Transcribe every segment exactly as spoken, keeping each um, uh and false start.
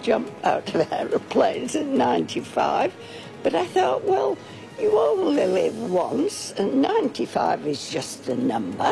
jump out of aeroplanes at ninety-five, but I thought, well, you only live once, and ninety-five is just a number.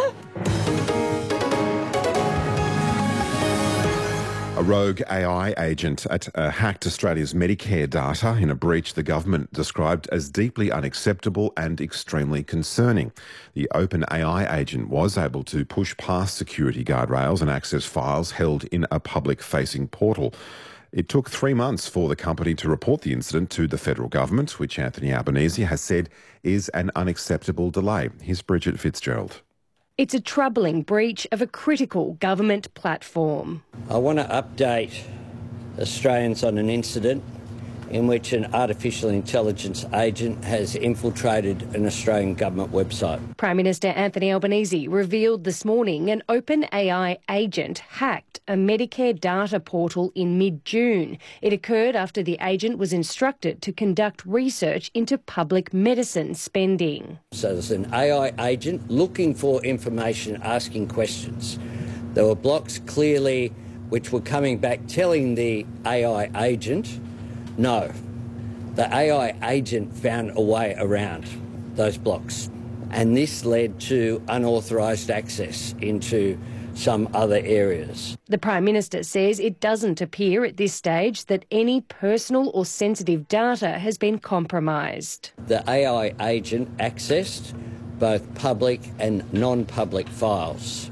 A rogue A I agent at, uh, hacked Australia's Medicare data in a breach the government described as deeply unacceptable and extremely concerning. The OpenAI agent was able to push past security guardrails and access files held in a public-facing portal. It took three months for the company to report the incident to the federal government, which Anthony Albanese has said is an unacceptable delay. Here's Bridget Fitzgerald. It's a troubling breach of a critical government platform. I want to update Australians on an incident in which an artificial intelligence agent has infiltrated an Australian government website. Prime Minister Anthony Albanese revealed this morning an OpenAI agent hacked a Medicare data portal in mid-June. It occurred after the agent was instructed to conduct research into public medicine spending. So there's an A I agent looking for information, asking questions. There were blocks clearly which were coming back telling the A I agent, no, the A I agent found a way around those blocks, and this led to unauthorised access into some other areas. The Prime Minister says it doesn't appear at this stage that any personal or sensitive data has been compromised. The A I agent accessed both public and non-public files.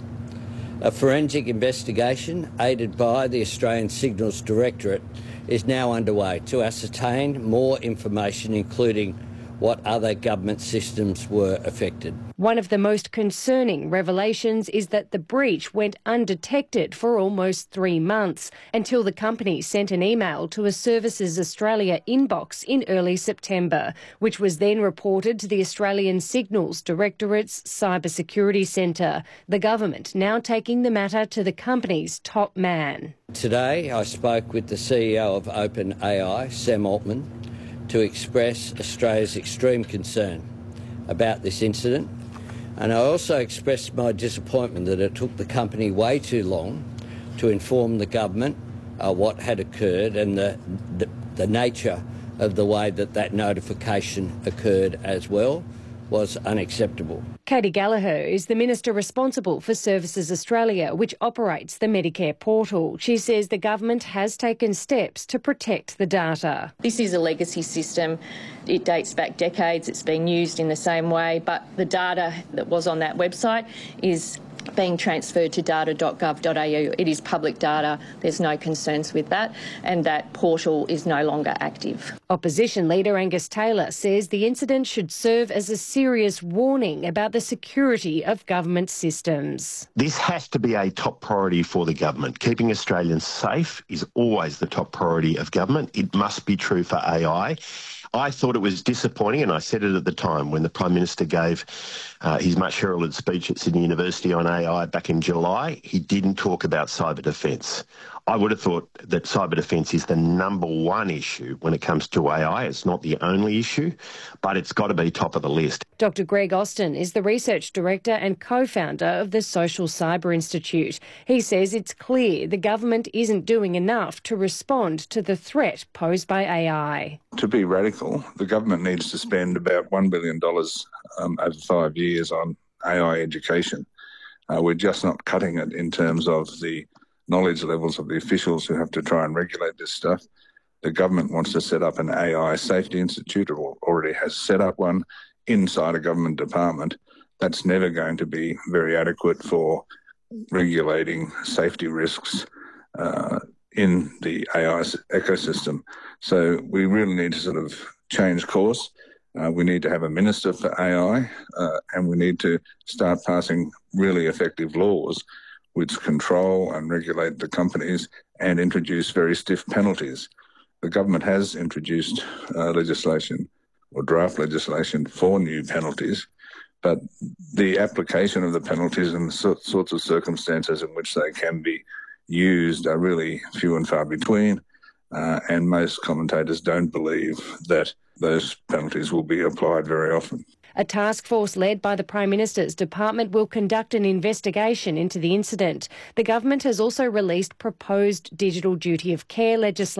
A forensic investigation, aided by the Australian Signals Directorate, is now underway to ascertain more information, including what other government systems were affected. One of the most concerning revelations is that the breach went undetected for almost three months until the company sent an email to a Services Australia inbox in early September, which was then reported to the Australian Signals Directorate's Cybersecurity Centre, the government now taking the matter to the company's top man. Today I spoke with the C E O of OpenAI, Sam Altman, to express Australia's extreme concern about this incident, and I also expressed my disappointment that it took the company way too long to inform the government uh, what had occurred and the, the, the nature of the way that that notification occurred as well was unacceptable. Katie Gallagher is the Minister responsible for Services Australia, which operates the Medicare portal. She says the government has taken steps to protect the data. This is a legacy system. It dates back decades. It's been used in the same way, but the data that was on that website is being transferred to data dot gov dot a u. It is public data. There's no concerns with that, and that portal is no longer active. Opposition leader Angus Taylor says the incident should serve as a serious warning about the security of government systems. This has to be a top priority for the government. Keeping Australians safe is always the top priority of government. It must be true for A I. I thought it was disappointing, and I said it at the time when the Prime Minister gave uh, his much heralded speech at Sydney University on A I back in July. He didn't talk about cyber defence. I would have thought that cyber defence is the number one issue when it comes to A I. It's not the only issue, but it's got to be top of the list. Doctor Greg Austin is the Research Director and co-founder of the Social Cyber Institute. He says it's clear the government isn't doing enough to respond to the threat posed by A I. To be radical, the government needs to spend about one billion dollars um, over five years on A I education. Uh, we're just not cutting it in terms of the knowledge levels of the officials who have to try and regulate this stuff. The government wants to set up an A I safety institute, or already has set up one inside a government department. That's never going to be very adequate for regulating safety risks uh, in the A I ecosystem. So we really need to sort of change course. Uh, we need to have a minister for A I, uh, and we need to start passing really effective laws which control and regulate the companies and introduce very stiff penalties. The government has introduced uh, legislation or draft legislation for new penalties, but the application of the penalties and the so- sorts of circumstances in which they can be used are really few and far between, uh, and most commentators don't believe that those penalties will be applied very often. A task force led by the Prime Minister's department will conduct an investigation into the incident. The government has also released proposed digital duty of care legislation.